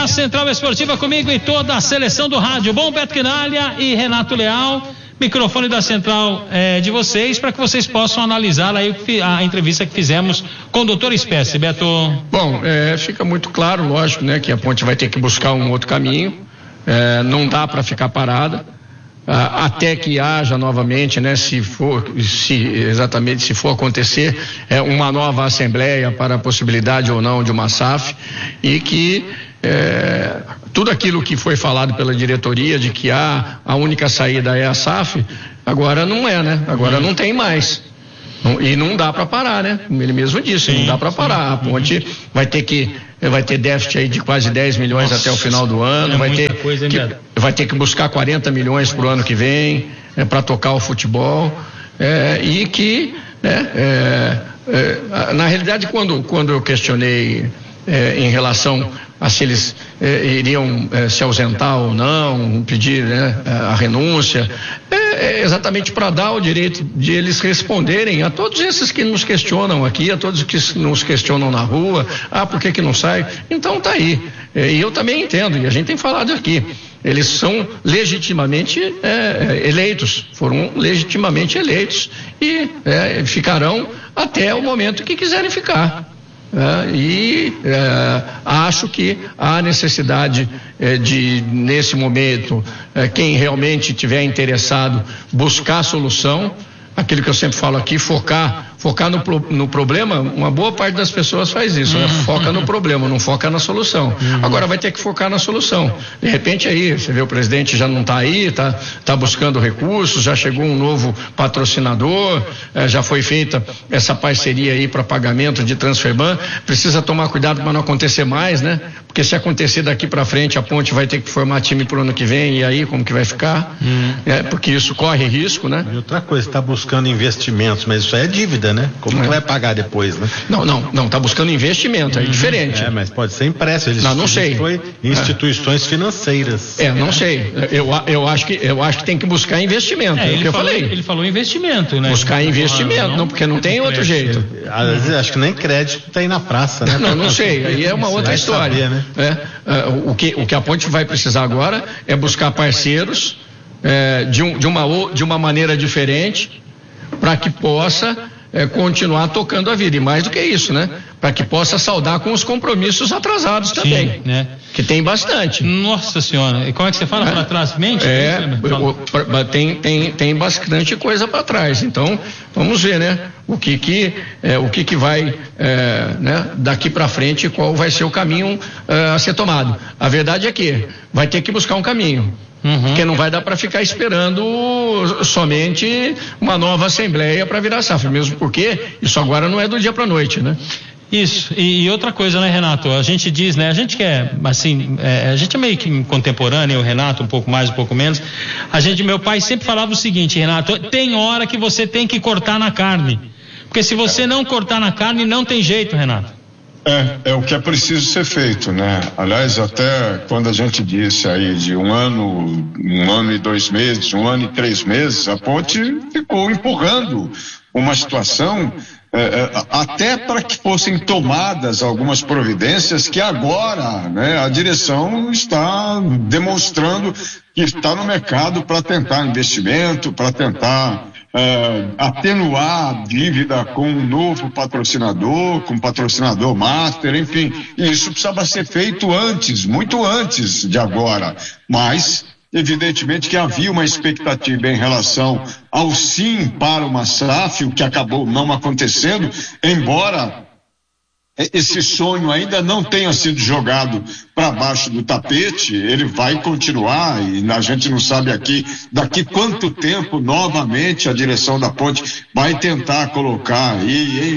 a Central Esportiva comigo e toda a seleção do rádio. Bom, Beto Quinalha e Renato Leal, microfone da Central de vocês, para que vocês possam analisar aí a entrevista que fizemos com o doutor Spesse, Beto. Bom, fica muito claro, lógico, né, que a Ponte vai ter que buscar um outro caminho, não dá para ficar parada, até que haja novamente, né, se for acontecer, uma nova assembleia para a possibilidade ou não de uma SAF, e que tudo aquilo que foi falado pela diretoria de que a única saída é a SAF, agora não é, né? Agora não tem mais. E não dá para parar, né? Ele mesmo disse, não dá para parar. A Ponte vai ter déficit aí de quase 10 milhões até o final do ano, vai ter que buscar 40 milhões pro ano que vem, para tocar o futebol, e que, na realidade, quando eu questionei em relação a se eles iriam se ausentar ou não, pedir, né, a renúncia, exatamente para dar o direito de eles responderem a todos esses que nos questionam aqui, a todos que nos questionam na rua, por que não sai? Então tá aí, e eu também entendo, e a gente tem falado aqui, eles são legitimamente eleitos, foram legitimamente eleitos e ficarão até o momento que quiserem ficar. Acho que há necessidade de, nesse momento, quem realmente tiver interessado, buscar solução, aquilo que eu sempre falo aqui, focar no problema. Uma boa parte das pessoas faz isso, né? Foca no problema, não foca na solução. Agora vai ter que focar na solução. De repente aí, você vê, o presidente já não está aí, tá buscando recursos, já chegou um novo patrocinador, já foi feita essa parceria aí para pagamento de Transferban. Precisa tomar cuidado para não acontecer mais, né? Porque se acontecer daqui para frente, a Ponte vai ter que formar time pro ano que vem, e aí como que vai ficar? Porque isso corre risco, né? E outra coisa, está buscando investimentos, mas isso é dívida, né? Como que vai pagar depois, né? Não, tá buscando investimento, é diferente. Mas pode ser empréstimo. Não sei. Instituições financeiras. Não sei. Eu acho que tem que buscar investimento. Ele falou investimento, né? Buscar investimento, não, porque não tem outro jeito. Às vezes acho que nem crédito tem na praça, né? Não sei. Aí é uma outra história. Saber, né? O que a Ponte vai precisar agora é buscar parceiros de uma maneira diferente, para que possa continuar tocando a vida, e mais do que isso, né? Para que possa saldar com os compromissos atrasados também. Sim, né? Que tem bastante. Nossa Senhora, e como é que você fala para trás? Mente? Tem bastante coisa para trás. Então, vamos ver, né? O que vai, né? Daqui para frente, qual vai ser o caminho a ser tomado. A verdade é que vai ter que buscar um caminho. Porque não vai dar para ficar esperando somente uma nova assembleia para virar SAF, mesmo porque isso agora não é do dia para noite, né? Isso, e outra coisa, né, Renato, a gente diz, né, a gente quer, assim, a gente é meio que contemporâneo, o Renato um pouco mais, um pouco menos, meu pai sempre falava o seguinte, Renato, tem hora que você tem que cortar na carne, porque se você não cortar na carne, não tem jeito, Renato. É o que é preciso ser feito, né? Aliás, até quando a gente disse aí de um ano e 2 meses, 1 ano e 3 meses, a Ponte ficou empurrando uma situação até para que fossem tomadas algumas providências que agora, né, a direção está demonstrando que está no mercado para tentar investimento, para tentar atenuar a dívida com um novo patrocinador, com patrocinador master, enfim, e isso precisava ser feito antes, muito antes de agora, mas evidentemente que havia uma expectativa em relação ao sim para uma SAF, o que acabou não acontecendo, embora esse sonho ainda não tenha sido jogado para baixo do tapete, ele vai continuar, e a gente não sabe daqui quanto tempo novamente a direção da Ponte vai tentar colocar aí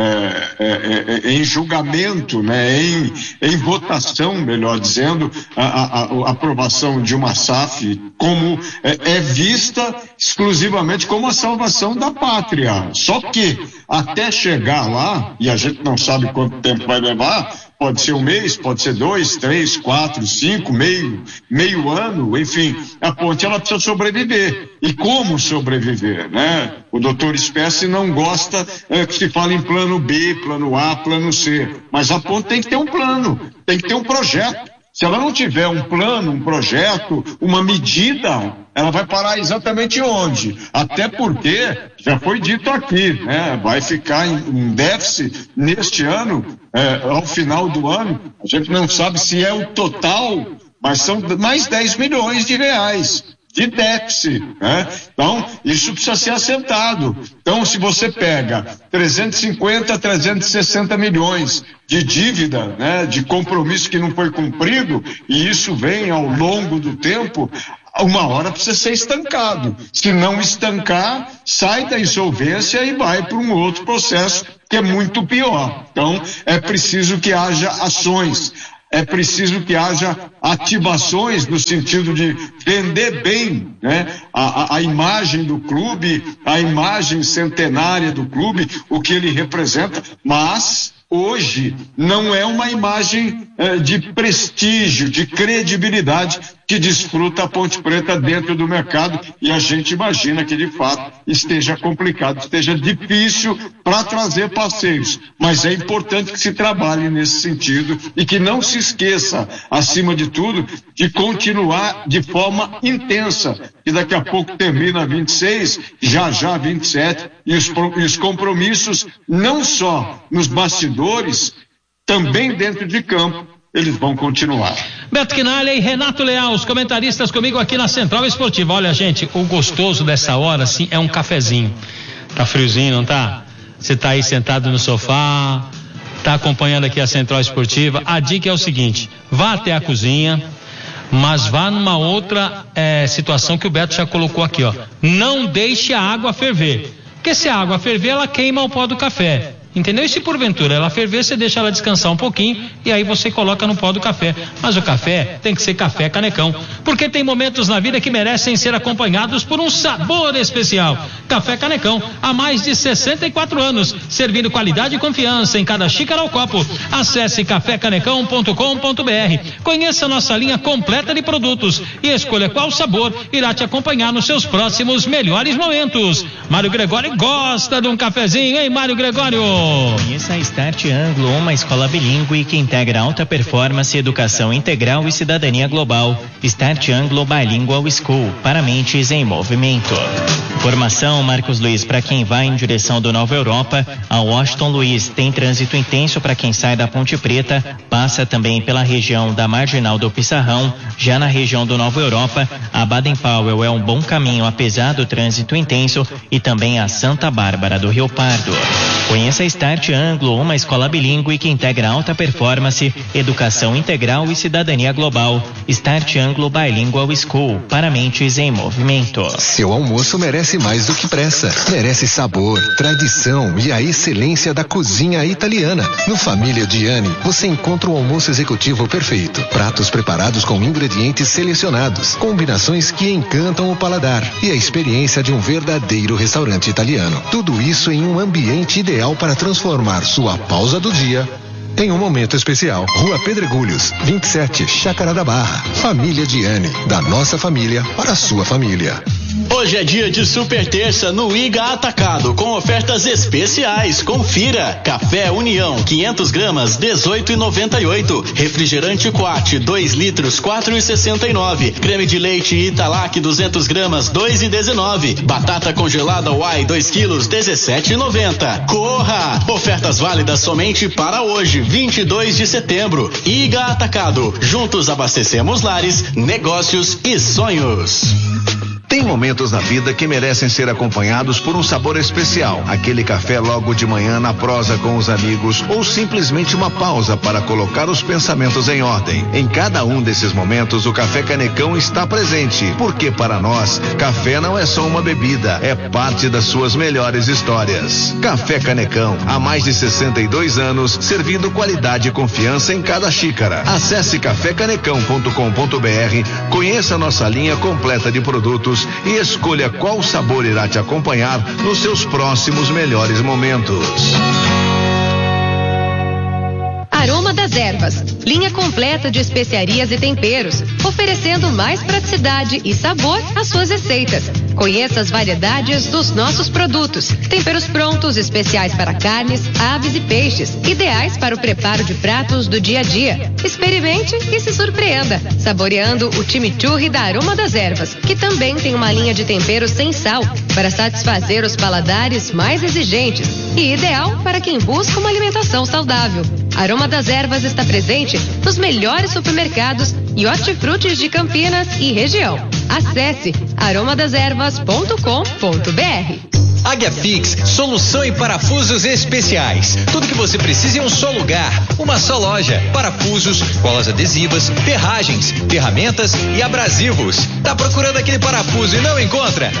em julgamento, né, em votação, melhor dizendo, a aprovação de uma SAF, como é vista exclusivamente como a salvação da pátria. Só que até chegar lá, e a gente não sabe quanto tempo vai levar, pode ser 1 mês, pode ser 2, 3, 4, 5, meio ano, enfim, a Ponte ela precisa sobreviver. E como sobreviver, né? O doutor Spesse não gosta que se fale em plano B, plano A, plano C, mas a Ponte tem que ter um plano, tem que ter um projeto. Se ela não tiver um plano, um projeto, uma medida, ela vai parar exatamente onde? Até porque, já foi dito aqui, né? Vai ficar em déficit neste ano, ao final do ano. A gente não sabe se é o total, mas são mais 10 milhões de reais de déficit, né? Então, isso precisa ser assentado. Então, se você pega 350, 360 milhões de dívida, né, de compromisso que não foi cumprido, e isso vem ao longo do tempo, uma hora precisa ser estancado. Se não estancar, sai da insolvência e vai para um outro processo que é muito pior. Então, é preciso que haja ações. É preciso que haja ativações no sentido de vender bem, né, a imagem do clube, a imagem centenária do clube, o que ele representa, mas hoje não é uma imagem de prestígio, de credibilidade que desfruta a Ponte Preta dentro do mercado, e a gente imagina que de fato esteja complicado, esteja difícil para trazer parceiros, mas é importante que se trabalhe nesse sentido e que não se esqueça, acima de tudo, de continuar de forma intensa, que daqui a pouco termina 26, já 27, e os compromissos não só nos bastidores, também dentro de campo, eles vão continuar. Beto Quinalha e Renato Leal, os comentaristas comigo aqui na Central Esportiva. Olha, gente, o gostoso dessa hora, assim, é um cafezinho. Tá friozinho, não tá? Você tá aí sentado no sofá, tá acompanhando aqui a Central Esportiva. A dica é o seguinte: vá até a cozinha, mas vá numa outra situação que o Beto já colocou aqui, ó. Não deixe a água ferver, porque se a água ferver, ela queima o pó do café. Entendeu? E se porventura ela ferver, você deixa ela descansar um pouquinho e aí você coloca no pó do café. Mas o café tem que ser café Canecão, porque tem momentos na vida que merecem ser acompanhados por um sabor especial. Café Canecão, há mais de 64 anos, servindo qualidade e confiança em cada xícara ou copo. Acesse cafécanecão.com.br, conheça nossa linha completa de produtos e escolha qual sabor irá te acompanhar nos seus próximos melhores momentos. Mário Gregório gosta de um cafezinho, hein, Mário Gregório? Conheça a Start Anglo, uma escola bilíngue que integra alta performance, educação integral e cidadania global. Start Anglo Bilingual School, para mentes em movimento. Formação Marcos Luiz para quem vai em direção do Nova Europa. A Washington Luiz tem trânsito intenso para quem sai da Ponte Preta, passa também pela região da Marginal do Pissarrão. Já na região do Nova Europa, a Baden-Powell é um bom caminho apesar do trânsito intenso, e também a Santa Bárbara do Rio Pardo. Conheça a Start Anglo, uma escola bilíngue que integra alta performance, educação integral e cidadania global. Start Anglo Bilingual School, para mentes em movimento. Seu almoço merece mais do que pressa. Merece sabor, tradição e a excelência da cozinha italiana. No Família Diani, você encontra o almoço executivo perfeito. Pratos preparados com ingredientes selecionados, combinações que encantam o paladar e a experiência de um verdadeiro restaurante italiano. Tudo isso em um ambiente ideal para transformar sua pausa do dia em um momento especial. Rua Pedregulhos, 27, Chácara da Barra. Família Diani, da nossa família para a sua família. Hoje é dia de super terça no Iga Atacado, com ofertas especiais. Confira: café União 500 gramas 18,98, refrigerante Quat 2 litros 4,69, creme de leite Italac 200 gramas 2,19, batata congelada Uai 2 quilos 17,90. Corra! Ofertas válidas somente para hoje, 22 de setembro. Iga Atacado, juntos abastecemos lares, negócios e sonhos. Tem momentos na vida que merecem ser acompanhados por um sabor especial. Aquele café logo de manhã na prosa com os amigos, ou simplesmente uma pausa para colocar os pensamentos em ordem. Em cada um desses momentos, o Café Canecão está presente, porque para nós, café não é só uma bebida, é parte das suas melhores histórias. Café Canecão, há mais de 62 anos, servindo qualidade e confiança em cada xícara. Acesse cafécanecão.com.br, conheça nossa linha completa de produtos e escolha qual sabor irá te acompanhar nos seus próximos melhores momentos. Aroma das ervas, linha completa de especiarias e temperos, oferecendo mais praticidade e sabor às suas receitas. Conheça as variedades dos nossos produtos. Temperos prontos, especiais para carnes, aves e peixes, ideais para o preparo de pratos do dia a dia. Experimente e se surpreenda, saboreando o chimichurri da Aroma das Ervas, que também tem uma linha de temperos sem sal, para satisfazer os paladares mais exigentes e ideal para quem busca uma alimentação saudável. Aroma das Ervas está presente nos melhores supermercados e hortifrutis de Campinas e região. Acesse aromadeservas.com.br. Águia Fix, solução em parafusos especiais. Tudo que você precisa em um só lugar, uma só loja. Parafusos, colas adesivas, ferragens, ferramentas e abrasivos. Tá procurando aquele parafuso e não encontra?